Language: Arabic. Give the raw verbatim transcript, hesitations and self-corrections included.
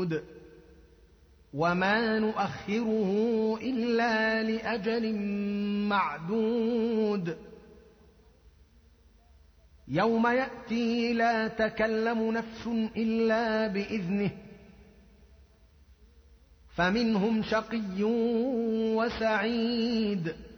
مشهود وما نؤخره إلا لأجل معدود يوم يأتي لا تكلم نفس إلا بإذنه فمنهم شقي وسعيد